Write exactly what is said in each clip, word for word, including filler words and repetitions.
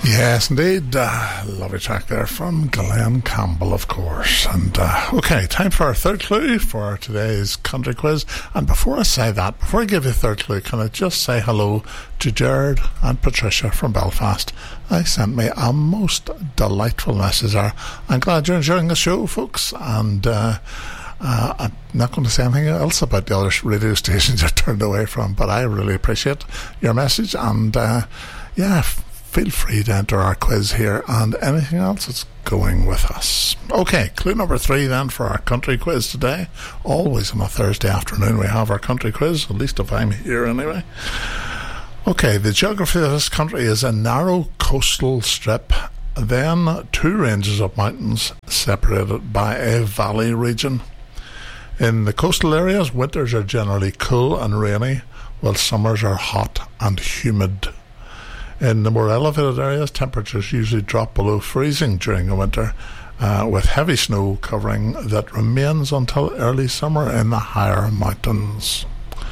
Yes, indeed. Uh, lovely track there from Glenn Campbell, of course. And, uh, okay, time for our third clue for today's country quiz. And before I say that, before I give you the third clue, can I just say hello to Jared and Patricia from Belfast? They sent me a most delightful message there. I'm glad you're enjoying the show, folks. And, uh, Uh, I'm not going to say anything else about the other radio stations you're turned away from, but I really appreciate your message. And, uh, yeah, feel free to enter our quiz here and anything else that's going with us. Okay, clue number three then for our country quiz today. Always on a Thursday afternoon we have our country quiz, at least if I'm here anyway. Okay, the geography of this country is a narrow coastal strip, then two ranges of mountains separated by a valley region. In the coastal areas, winters are generally cool and rainy, while summers are hot and humid. In the more elevated areas, temperatures usually drop below freezing during the winter, uh, with heavy snow covering that remains until early summer in the higher mountains.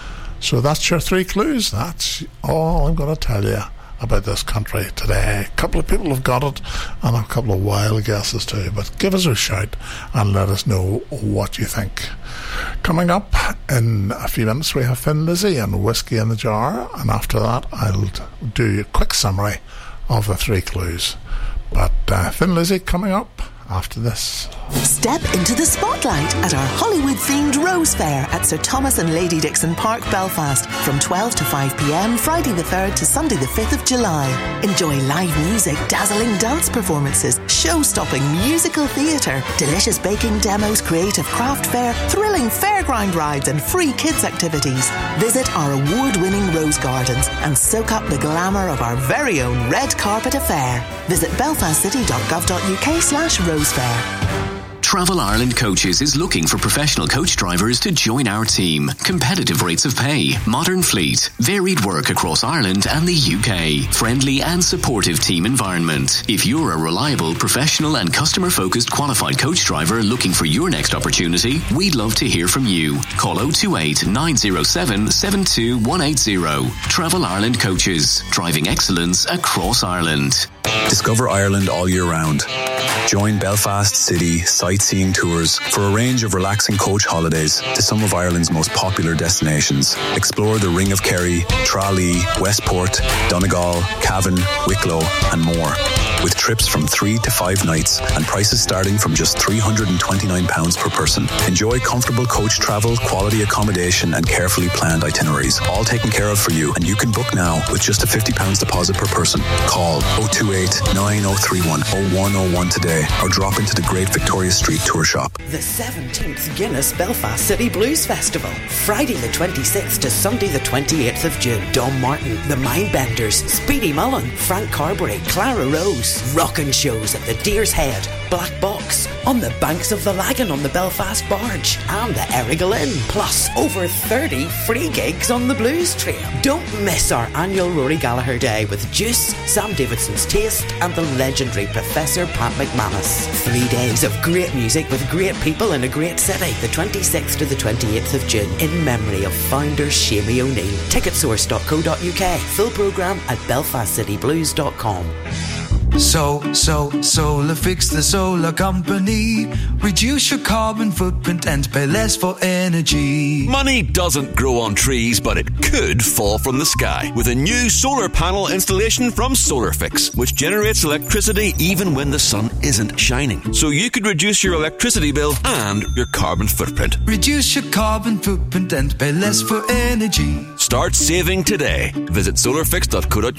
So that's your three clues. That's all I'm going to tell you about this country today. A couple of people have got it and a couple of wild guesses too, but give us a shout and let us know what you think. Coming up in a few minutes we have Thin Lizzy and Whiskey in the Jar, and after that I'll do a quick summary of the three clues. But uh, Thin Lizzy coming up after this. Step into the spotlight at our Hollywood-themed Rose Fair at Sir Thomas and Lady Dixon Park, Belfast, from twelve to five p.m, Friday the third to Sunday the fifth of July. Enjoy live music, dazzling dance performances, show-stopping musical theatre, delicious baking demos, creative craft fair, thrilling fairground rides and free kids activities. Visit our award-winning Rose Gardens and soak up the glamour of our very own red carpet affair. Visit belfastcity.gov.uk slash Rose Fair. Travel Ireland Coaches is looking for professional coach drivers to join our team. Competitive rates of pay, modern fleet, varied work across Ireland and the U K. Friendly and supportive team environment. If you're a reliable, professional and customer-focused qualified coach driver looking for your next opportunity, we'd love to hear from you. Call oh two eight, nine oh seven, seven two one eight oh. Travel Ireland Coaches. Driving excellence across Ireland. Discover Ireland all year round. Join Belfast City sightseeing tours for a range of relaxing coach holidays to some of Ireland's most popular destinations. Explore the Ring of Kerry, Tralee, Westport, Donegal, Cavan, Wicklow and more. With trips from three to five nights and prices starting from just three hundred twenty-nine pounds per person. Enjoy comfortable coach travel, quality accommodation and carefully planned itineraries. All taken care of for you, and you can book now with just a fifty pounds deposit per person. Call oh two eight, nine oh three one, oh one oh one today or drop into the Great Victoria Street Tour Shop. The seventeenth Guinness Belfast City Blues Festival. Friday the twenty-sixth to Sunday the twenty-eighth of June. Dom Martin, The Mindbenders, Speedy Mullen, Frank Carberry, Clara Rose. Rockin' shows at the Deer's Head, Black Box, on the banks of the Lagan on the Belfast Barge and the Errigal Inn. Plus over thirty free gigs on the Blues Trail. Don't miss our annual Rory Gallagher Day with Juice, Sam Davidson's Taste and the legendary Professor Pat McManus. Three days of great music with great people in a great city. The twenty-sixth to the twenty-eighth of June in memory of founder Shamie O'Neill. ticketsource dot co dot uk. Full programme at belfast city blues dot com. So, so, SolarFix, the solar company. Reduce your carbon footprint and pay less for energy. Money doesn't grow on trees, but it could fall from the sky with a new solar panel installation from SolarFix, which generates electricity even when the sun isn't shining. So you could reduce your electricity bill and your carbon footprint. Reduce your carbon footprint and pay less for energy. Start saving today. Visit solar fix dot co dot